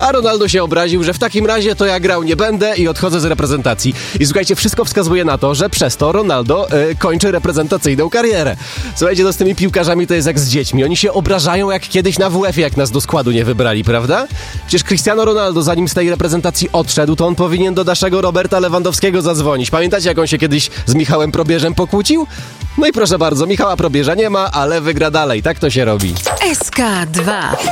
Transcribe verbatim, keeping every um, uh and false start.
A Ronaldo się obraził, że w takim razie to ja grał nie będę i odchodzę z reprezentacji. I słuchajcie, wszystko wskazuje na to, że przez to Ronaldo y, kończy reprezentacyjną karierę. Słuchajcie, to z tymi piłkarzami to jest jak z dziećmi. Oni się obrażają jak kiedyś na W F-ie, jak nas do składu nie wybrali, prawda? Przecież Cristiano Ronaldo, zanim z tej reprezentacji odszedł, to on powinien do naszego Roberta Lewandowskiego zadzwonić. Pamiętacie, jak on się kiedyś z Michałem Probierzem pokłócił? No i proszę bardzo, Michała Probierza nie ma, ale wygra dalej. Tak to się robi. S K dwa.